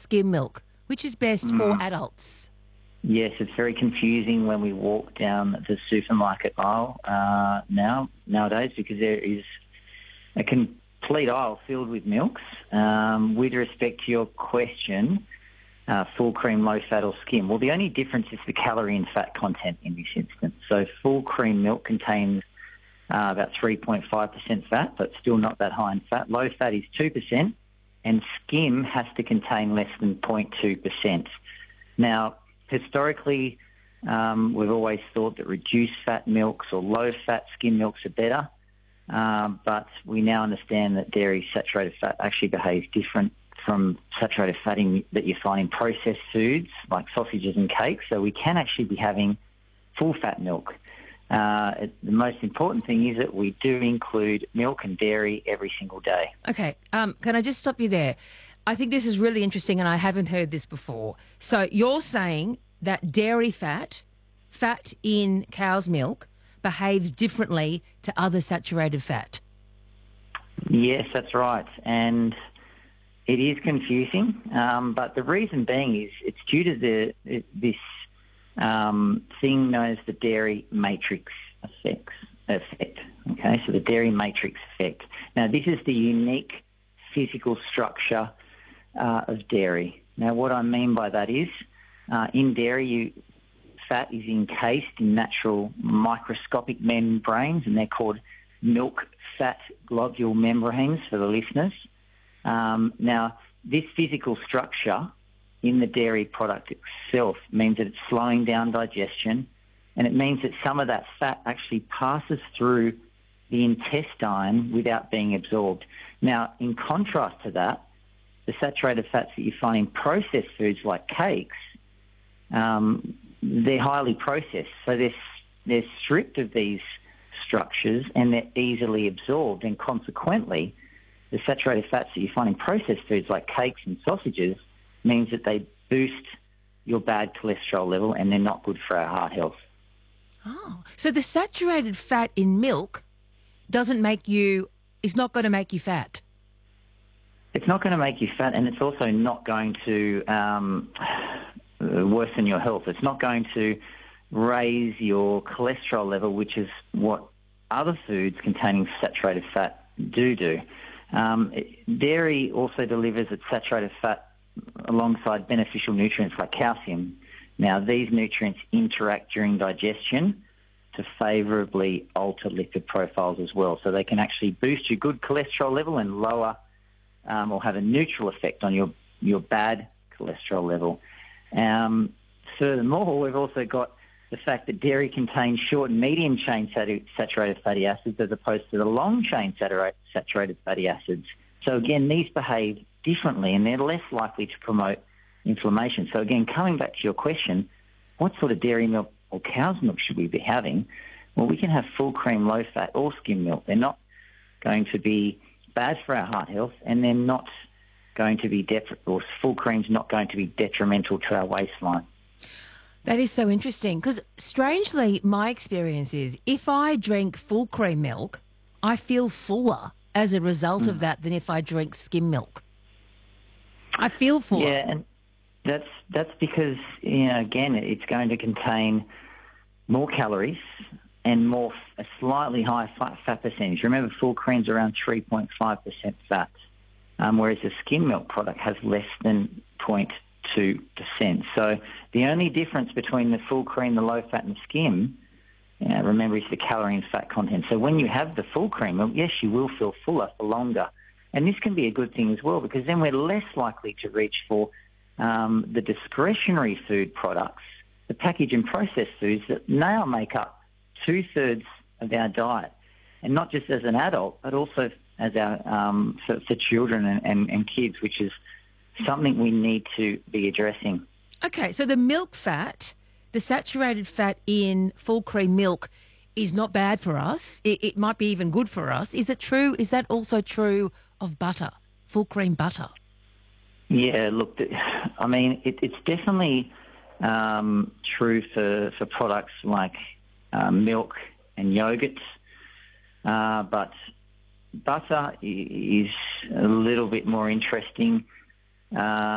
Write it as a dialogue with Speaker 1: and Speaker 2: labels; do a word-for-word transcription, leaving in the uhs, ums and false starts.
Speaker 1: skim milk? Which is best for adults?
Speaker 2: Yes, it's very confusing when we walk down the supermarket aisle uh, now nowadays because there is a complete aisle filled with milks. Um, with respect to your question, uh, full cream, low fat or skim, well, the only difference is the calorie and fat content in this instance. So full cream milk contains uh, about three point five percent fat, but still not that high in fat. Low fat is two percent, and skim has to contain less than zero point two percent. Now, historically, um, we've always thought that reduced fat milks or low fat skim milks are better, um, but we now understand that dairy saturated fat actually behaves different from saturated fat in, that you find in processed foods like sausages and cakes. So we can actually be having full fat milk. Uh, it, the most important thing is that we do include milk and dairy every single day.
Speaker 1: Okay, um, can I just stop you there? I think this is really interesting and I haven't heard this before. So you're saying that dairy fat, fat in cow's milk, behaves differently to other saturated fat?
Speaker 2: Yes, that's right. And it is confusing, um, but the reason being is it's due to the this um, thing known as the dairy matrix effects, effect. Okay, so the dairy matrix effect. Now, this is the unique physical structure uh, of dairy. Now, what I mean by that is, uh, in dairy, you, fat is encased in natural microscopic membranes, and they're called milk fat globule membranes for the listeners. Um, now, this physical structure in the dairy product itself means that it's slowing down digestion, and it means that some of that fat actually passes through the intestine without being absorbed. Now, in contrast to that, the saturated fats that you find in processed foods like cakes, um, they're highly processed, so they're, they're stripped of these structures and they're easily absorbed, and consequently, the saturated fats that you find in processed foods like cakes and sausages means that they boost your bad cholesterol level and they're not good for our heart health.
Speaker 1: Oh, so the saturated fat in milk doesn't make you, is not going to make you fat?
Speaker 2: It's not going to make you fat, and it's also not going to um, worsen your health. It's not going to raise your cholesterol level, which is what other foods containing saturated fat do do. Um, dairy also delivers its saturated fat alongside beneficial nutrients like calcium. Now, these nutrients interact during digestion to favourably alter lipid profiles as well. So they can actually boost your good cholesterol level and lower um, or have a neutral effect on your, your bad cholesterol level. Um, furthermore, we've also got the fact that dairy contains short and medium-chain sat- saturated fatty acids as opposed to the long-chain satura- saturated fatty acids. So again, these behave differently and they're less likely to promote inflammation. So again, coming back to your question, what sort of dairy milk or cow's milk should we be having? Well, we can have full cream, low fat or skim milk. They're not going to be bad for our heart health, and they're not going to be, det- or full cream's not going to be detrimental to our waistline.
Speaker 1: That is so interesting because, strangely, my experience is if I drink full cream milk, I feel fuller as a result mm. of that than if I drink skim milk. I feel fuller.
Speaker 2: Yeah, and that's that's because, you know, again, it's going to contain more calories and more a slightly higher fat, fat percentage. Remember, full cream's around three point five percent fat, um, whereas the skim milk product has less than zero point two percent. So the only difference between the full cream, the low fat and the skim, you know, remember, is the calorie and fat content. So when you have the full cream milk, yes, you will feel fuller for longer. And this can be a good thing as well, because then we're less likely to reach for um, the discretionary food products, the packaged and processed foods that now make up two-thirds of our diet. And not just as an adult, but also as our um, for, for children and, and, and kids, which is something we need to be addressing.
Speaker 1: Okay, so the milk fat, the saturated fat in full cream milk is not bad for us. It, it might be even good for us. Is it true? Is that also true of butter, full cream butter?
Speaker 2: Yeah, look, I mean, it, it's definitely um, true for, for products like uh, milk and yogurt, uh, but butter is a little bit more interesting. Uh,